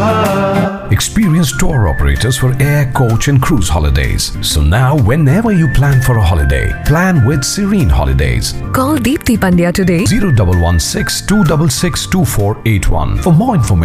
Experienced tour operators for air, coach and cruise holidays. So now whenever you plan for a holiday, plan with Serene Holidays. Call Deepthi Pandya today. 0116 266 2481 for more information.